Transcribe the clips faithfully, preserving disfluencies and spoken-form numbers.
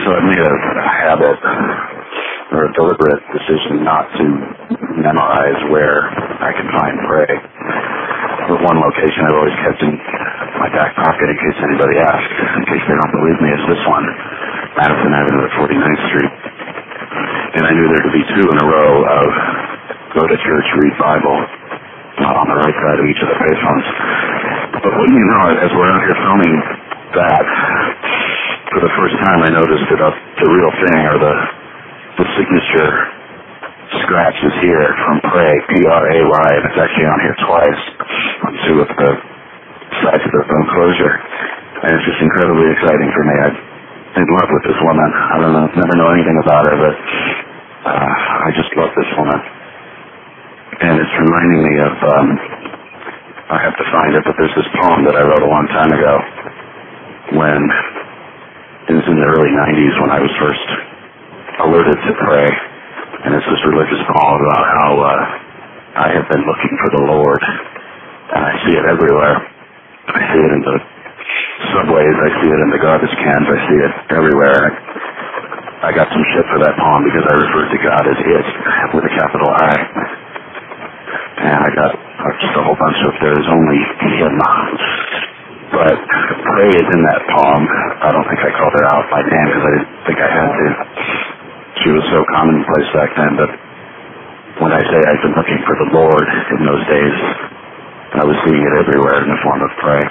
So I made a, a habit or a deliberate decision not to memorize where I can find pray. The one location I've always kept in my back pocket in case anybody asks, in case they don't believe me, is this one, Madison Avenue at forty-ninth Street. And I knew there to be two in a row of go to church, read Bible, uh, on the right side of each of the payphones. But wouldn't you know it, as we're out here filming that, for the first time I noticed that uh, the real thing, or the the signature scratch is here from Pray, P R A Y, and it's actually on here twice on two of the sides of the phone closure. And it's just incredibly exciting for me. I'm in love with this woman. I don't know, never know anything about her, but uh, I just love this woman. And it's reminding me of, um, I have to find it, but there's this poem that I wrote a long time ago when it was in the early nineties when I was first alerted to pray. And it's this religious poem about how uh, I have been looking for the Lord, and I see it everywhere. I see it in the subways, I see it in the garbage cans, I see it everywhere. I got some shit for that poem because I referred to God as it, with a capital I. And I got uh, just a whole bunch of there is only Him. But pray is in that poem. I don't think I called her out by name because I didn't think I had to. She was so commonplace back then, but when I say I've been looking for the Lord in those days, I was seeing it everywhere in the form of pray.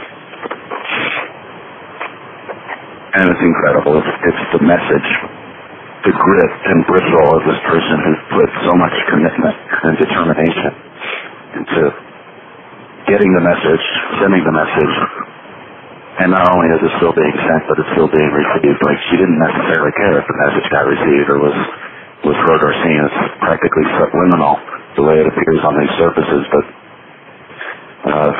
And it's incredible. It's, it's the message, the grit and bristle of this person who's put so much commitment and determination into getting the message, sending the message. And not only is it still being sent, but it's still being received. Like, she didn't necessarily care if the message got received or was, was heard or seen. It's practically subliminal, the way it appears on these surfaces. But, uh,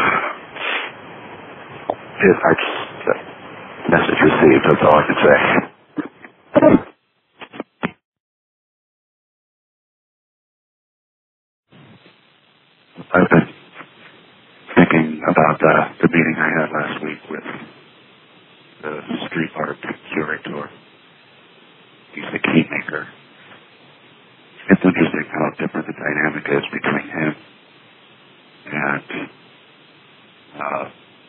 it, I just, uh, message received, that's all I can say. I've been thinking about uh, the meeting I had last week with the street art curator. He's the key maker. It's interesting how different the dynamic is between him and uh,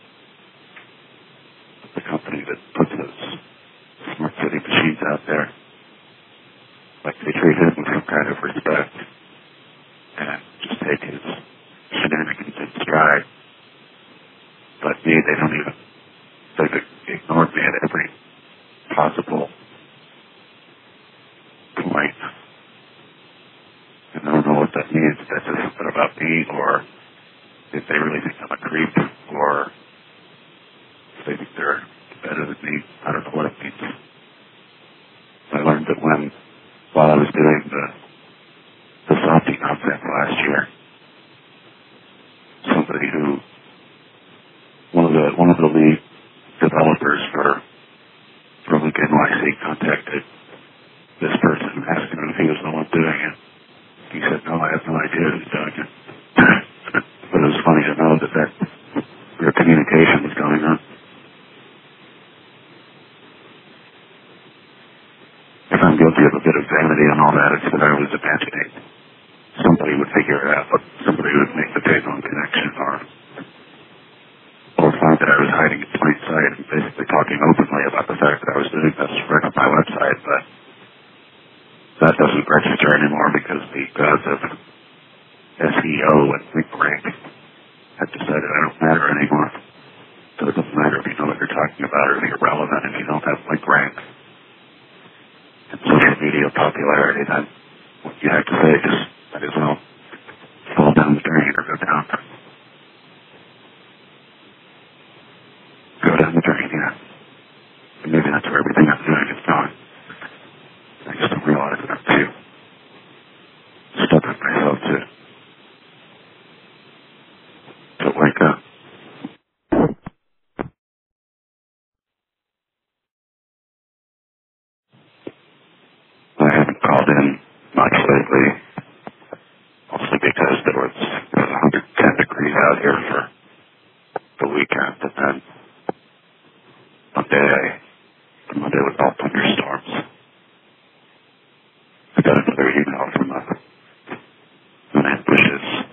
the company that puts those smart city machines out there. Like, they treat him with some kind of respect and just take his shenanigans in stride. But me, they don't even, they've ignored me at every possible point. And I don't know what that means. If that says something about me, or if they really think I'm a creep, or if they think they're better than me. I don't know what it means. I learned that when, while I was doing the, the Softy concept last year, somebody who One of the one of the lead developers for for Link N Y C contacted this person asking him if he was the one doing it. He said, "No, I have no idea who's doing it." But it was funny to know that that their communication was going on. If I'm guilty of a bit of vanity and all that, it's that I was imagining somebody would figure it out, but somebody would make the payphone connection, or or find that I was hiding in plain sight and basically talking openly about the fact that I was doing this right on my website, but that doesn't register anymore because the gods of S E O and LinkRank have decided I don't matter anymore. So it doesn't matter if you know what you're talking about or if you're relevant if you don't have LinkRank and social media popularity. Then what you have to say just might as well fall down the drain or go down. Go down the drain, yeah. And maybe that's where everything I'm doing is going. I just don't realize that I'm too stuck with myself to, to wake up. I haven't called in much lately, mostly because there was, there was one hundred ten degrees out here for the weekend, and then Monday, Monday was all thunderstorms.